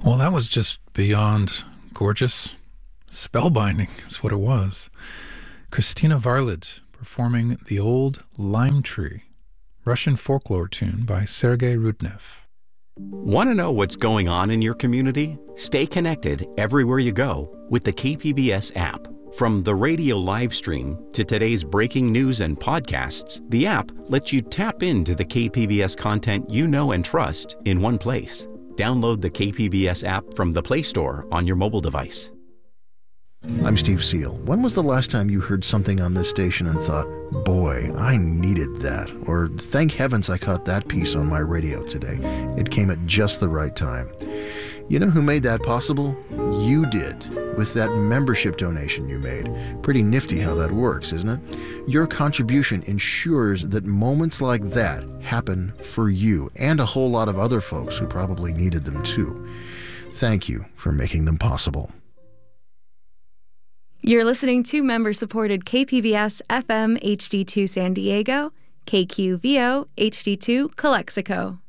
Well, that was just beyond gorgeous. Spellbinding is what it was. Christina Varlid performing The Old Lime Tree, Russian folklore tune by Sergei Rudnev. Want to know what's going on in your community? Stay connected everywhere you go with the KPBS app. From the radio live stream to today's breaking news and podcasts, the app lets you tap into the KPBS content you know and trust in one place. Download the KPBS app from the Play Store on your mobile device. I'm Steve Seal. When was the last time you heard something on this station and thought, boy, I needed that? Or thank heavens I caught that piece on my radio today. It came at just the right time. You know who made that possible? You did, with that membership donation you made. Pretty nifty how that works, isn't it? Your contribution ensures that moments like that happen for you and a whole lot of other folks who probably needed them too. Thank you for making them possible. You're listening to member-supported KPBS FM HD2 San Diego, KQVO HD2 Calexico.